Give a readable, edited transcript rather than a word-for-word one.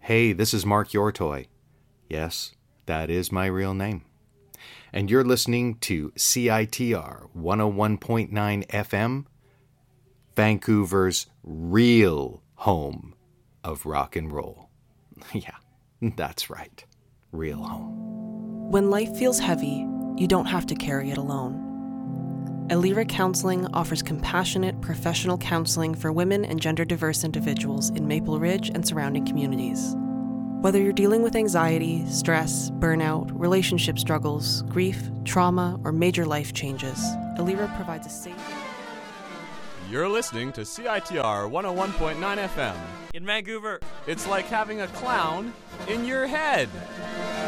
Hey, this is Mark Yortoy. Yes, that is my real name. And you're listening to CITR 101.9 FM, Vancouver's real home of rock and roll. Yeah, that's right. Real home. When life feels heavy, you don't have to carry it alone. Alira Counseling offers compassionate, professional counseling for women and gender-diverse individuals in Maple Ridge and surrounding communities. Whether you're dealing with anxiety, stress, burnout, relationship struggles, grief, trauma, or major life changes, Alira provides a safe... You're listening to CITR 101.9 FM. In Vancouver. It's like having a clown in your head.